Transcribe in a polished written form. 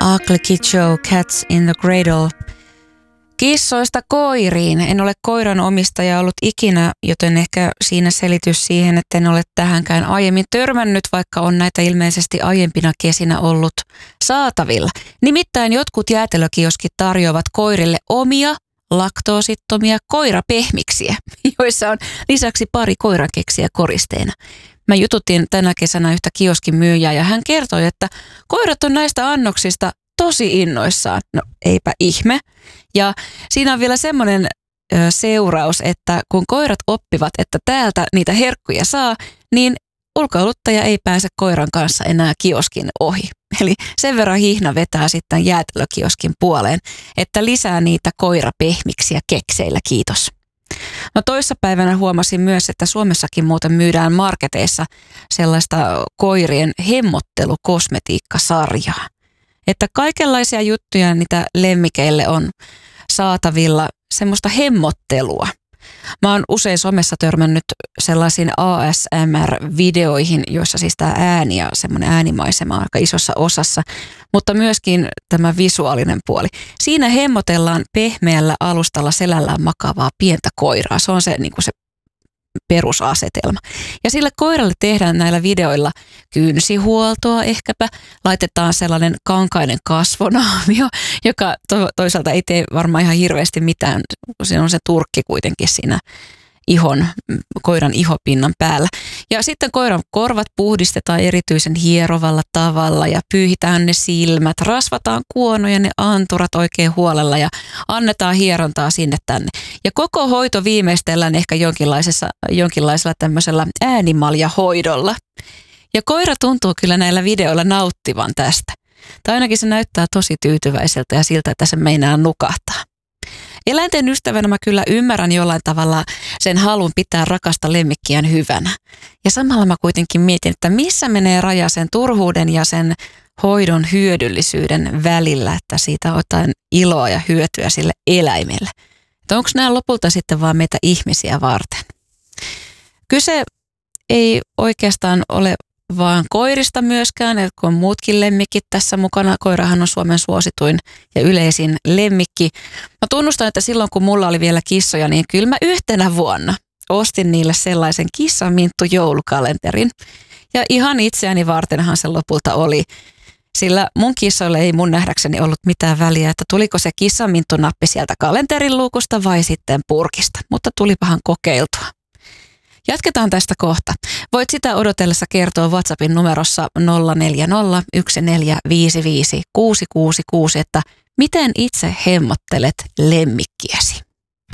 Ugly Kid Joe, Cats in the Cradle. Kissoista koiriin. En ole koiran omistaja ollut ikinä, joten ehkä siinä selitys siihen, että en ole tähänkään aiemmin törmännyt, vaikka on näitä ilmeisesti aiempina kesinä ollut saatavilla. Nimittäin jotkut jäätelökioskit tarjoavat koirille omia laktoosittomia koirapehmiksiä, joissa on lisäksi pari koirakeksiä koristeena. Mä jututin tänä kesänä yhtä kioskin myyjää ja hän kertoi, että koirat on näistä annoksista tosi innoissaan. No eipä ihme. Ja siinä on vielä semmoinen seuraus, että kun koirat oppivat, että täältä niitä herkkuja saa, niin ulkoiluttaja ei pääse koiran kanssa enää kioskin ohi. Eli sen verran hihna vetää sitten jäätelökioskin puoleen, että lisää niitä koirapehmiksiä kekseillä, kiitos. No toissapäivänä huomasin myös, että Suomessakin muuten myydään marketeissa sellaista koirien hemmottelukosmetiikkasarjaa. Että kaikenlaisia juttuja niitä lemmikeille on saatavilla, semmoista hemmottelua. Mä oon usein somessa törmännyt sellaisiin ASMR-videoihin, joissa siis tämä ääni ja semmoinen äänimaisema on aika isossa osassa, mutta myöskin tämä visuaalinen puoli. Siinä hemmotellaan pehmeällä alustalla selällään makaavaa pientä koiraa. Se on se, niin kuin se perusasetelma. Ja sillä koiralle tehdään näillä videoilla kynsihuoltoa ehkäpä. Laitetaan sellainen kankainen kasvonaamio, joka toisaalta ei tee varmaan ihan hirveästi mitään. Siinä on se turkki kuitenkin siinä koiran ihopinnan päällä. Ja sitten koiran korvat puhdistetaan erityisen hierovalla tavalla ja pyyhitään ne silmät, rasvataan kuonoja ne anturat oikein huolella ja annetaan hierontaa sinne tänne. Ja koko hoito viimeistellään ehkä jonkinlaisella tämmöisellä äänimaljahoidolla. Ja koira tuntuu kyllä näillä videoilla nauttivan tästä. Tai ainakin se näyttää tosi tyytyväiseltä ja siltä, että se meinaa nukahtaa. Eläinten ystävänä mä kyllä ymmärrän jollain tavalla sen halun pitää rakasta lemmikkiään hyvänä. Ja samalla mä kuitenkin mietin, että missä menee raja sen turhuuden ja sen hoidon hyödyllisyyden välillä, että siitä on jotain iloa ja hyötyä sille eläimelle. Että onko nämä lopulta sitten vaan meitä ihmisiä varten? Kyse ei oikeastaan ole vaan koirista myöskään, kun on muutkin lemmikit tässä mukana. Koirahan on Suomen suosituin ja yleisin lemmikki. Mä tunnustan, että silloin kun mulla oli vielä kissoja, niin kyllä mä yhtenä vuonna ostin niille sellaisen kissaminttu joulukalenterin. Ja ihan itseäni vartenhan se lopulta oli. Sillä mun kissoille ei mun nähdäkseni ollut mitään väliä, että tuliko se kissaminttunappi sieltä kalenterin luukusta vai sitten purkista. Mutta tulipahan kokeiltua. Jatketaan tästä kohta. Voit sitä odotellessa kertoa WhatsAppin numerossa 040 1455 666, että miten itse hemmottelet lemmikkiäsi.